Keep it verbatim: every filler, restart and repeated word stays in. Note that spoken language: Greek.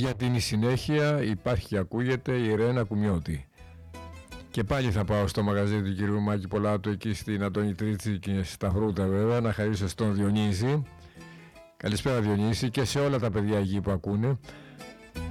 Για την συνέχεια υπάρχει και ακούγεται η Ρένα Κουμιώτη. Και πάλι θα πάω στο μαγαζί του κυρίου Μάκη Πολάτου, εκεί στην Αντώνη Τρίτσι και στα Φρούτα βέβαια, να χαρίσω στον Διονύση. Καλησπέρα Διονύση και σε όλα τα παιδιά εκεί που ακούνε.